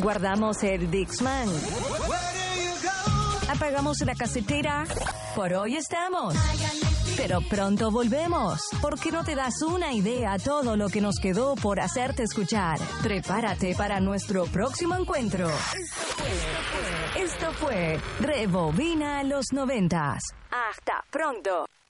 Guardamos el Dixman. Apagamos la casetera. Por hoy estamos. Pero pronto volvemos, porque no te das una idea a todo lo que nos quedó por hacerte escuchar. Prepárate para nuestro próximo encuentro. Esto fue Rebobina los 90s. Hasta pronto.